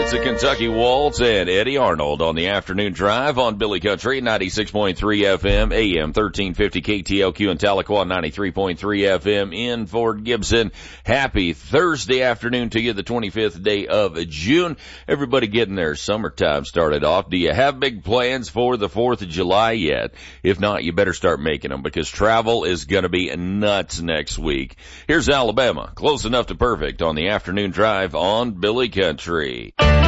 It's the Kentucky Waltz and Eddie Arnold on the afternoon drive on Billy Country, 96.3 FM, AM 1350 KTLQ in Tahlequah, 93.3 FM in Fort Gibson. Happy Thursday afternoon to you, the 25th day of June. Everybody getting their summertime started off. Do you have big plans for the 4th of July yet? If not, you better start making them because travel is going to be nuts next week. Here's Alabama, close enough to perfect on the afternoon drive on Billy Country.